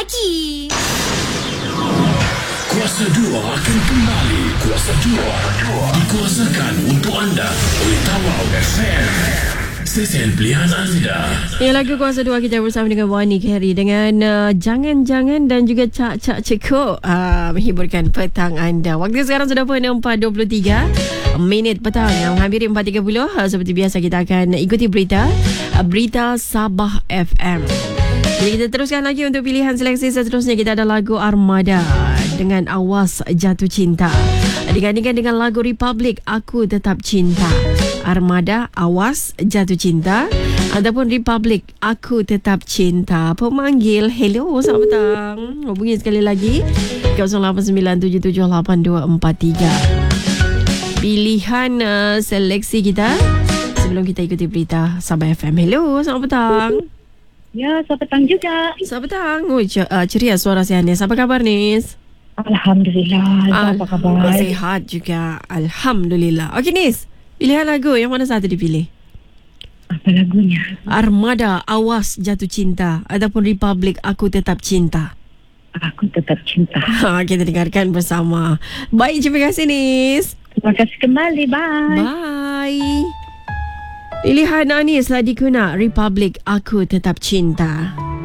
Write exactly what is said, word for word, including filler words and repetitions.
Pagi. Kuasa dua akan kembali. Kuasa dua dikuasakan untuk anda oleh Tawau F M. Stesen pilihan anda. Ya, lagu Kuasa dua kita bersama dengan Wani Carey dengan uh, Jangan-Jangan dan juga Cak-Cak Cekok uh, menghiburkan petang anda. Waktu sekarang sudah pukul empat dua puluh tiga minit petang yang menghampiri empat tiga puluh. Uh, seperti biasa kita akan ikuti berita uh, Berita Sabah F M. Jadi kita teruskan lagi untuk pilihan seleksi seterusnya. Kita ada lagu Armada dengan Awas Jatuh Cinta digandingkan dengan lagu Republic Aku Tetap Cinta. Armada, Awas Jatuh Cinta ataupun Republic Aku Tetap Cinta. Pemanggil, hello, selamat petang. Hubungi sekali lagi kosong lapan sembilan tujuh tujuh lapan dua empat tiga. Pilihan uh, seleksi kita sebelum kita ikuti berita Sabah F M. Hello, selamat petang. Ya, selamat petang juga. Selamat petang. Oh, ceria suara saya Nis. Apa khabar Nis? Alhamdulillah. Apa khabar? Sihat juga. Alhamdulillah. Okey Nis, pilihan lagu yang mana satu dipilih? Apa lagunya? Armada, Awas Jatuh Cinta ataupun Republic Aku Tetap Cinta. Aku Tetap Cinta. Ha, kita dengarkan bersama. Baik, terima kasih Nis. Terima kasih kembali. Bye. Bye. Pilihan Anis lah dikuna Republic Aku Tetap Cinta.